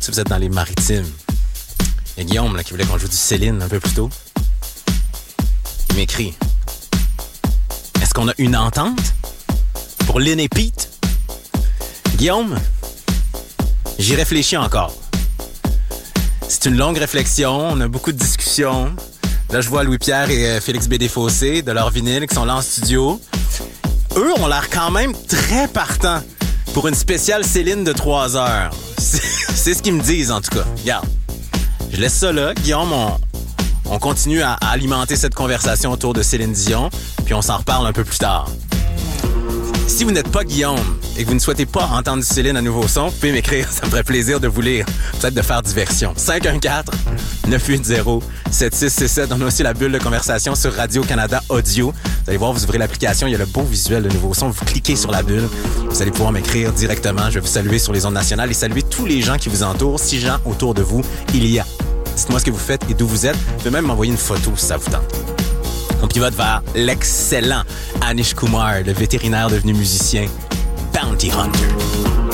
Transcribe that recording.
Si vous êtes dans les maritimes, il y a Guillaume là, qui voulait qu'on joue du Céline un peu plus tôt. Il m'écrit. Est-ce qu'on a une entente pour Lynn et Pete? Guillaume, j'y réfléchis encore. C'est une longue réflexion, on a beaucoup de discussions. Là, je vois Louis-Pierre et Félix Bédé-Fossé de leur vinyle qui sont là en studio. Eux ont l'air quand même très partants pour une spéciale Céline de 3 heures. C'est ce qu'ils me disent, en tout cas. Regarde, je laisse ça là. Guillaume, on continue à alimenter cette conversation autour de Céline Dion, puis on s'en reparle un peu plus tard. Si vous n'êtes pas Guillaume et que vous ne souhaitez pas entendre du Céline à nouveau son, vous pouvez m'écrire, ça me ferait plaisir de vous lire, peut-être de faire diversion. 514-980-7667. On a aussi la bulle de conversation sur Radio-Canada Audio. Vous allez voir, vous ouvrez l'application, il y a le beau visuel de nouveau son, vous cliquez sur la bulle, vous allez pouvoir m'écrire directement. Je vais vous saluer sur les ondes nationales et saluer tous les gens qui vous entourent. 6 gens autour de vous, il y a. Dites-moi ce que vous faites et d'où vous êtes. Vous pouvez même m'envoyer une photo si ça vous tente. On pivote vers l'excellent Anish Kumar, le vétérinaire devenu musicien, Bounty Hunter.